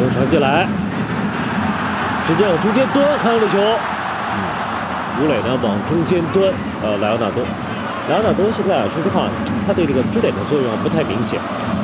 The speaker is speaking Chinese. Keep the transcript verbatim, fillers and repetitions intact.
中传进来，直接往中间端，看到了球。嗯，吴磊呢往中间端，呃，莱昂纳多，莱昂纳多现在啊，说实话，他对这个支点的作用不太明显。